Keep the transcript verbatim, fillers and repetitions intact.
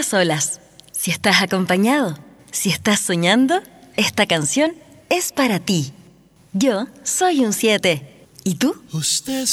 estás solas, si estás acompañado, si estás soñando, esta canción es para ti. Yo soy un siete. ¿Y tú? Usted